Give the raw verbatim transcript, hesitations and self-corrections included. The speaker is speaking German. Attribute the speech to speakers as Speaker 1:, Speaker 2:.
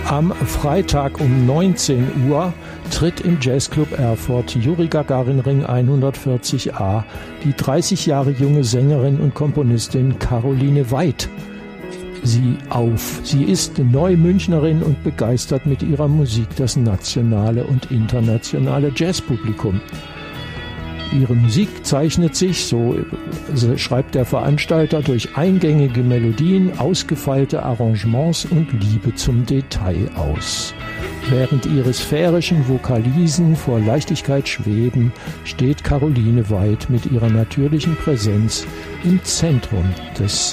Speaker 1: Am Freitag um neunzehn Uhr tritt im Jazzclub Erfurt Juri Gagarin Ring hundertvierzig a die dreißig Jahre junge Sängerin und Komponistin Caroline Weid sie auf. Sie ist Neumünchnerin und begeistert mit ihrer Musik das nationale und internationale Jazzpublikum. Ihre Musik zeichnet sich, so schreibt der Veranstalter, durch eingängige Melodien, ausgefeilte Arrangements und Liebe zum Detail aus. Während ihre sphärischen Vokalisen vor Leichtigkeit schweben, steht Caroline Weid mit ihrer natürlichen Präsenz im Zentrum des